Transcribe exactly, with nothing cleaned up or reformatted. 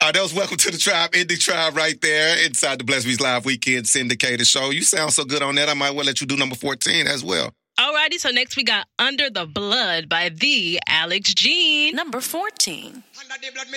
Uh, that was Welcome to the Tribe, Indie Tribe right there inside the Bless Me's Live Weekend Syndicated Show. You sound so good on that, I might well let you do number fourteen as well. Alrighty, so next we got Under the Blood by the Alex Jean. Number fourteen. Under the blood,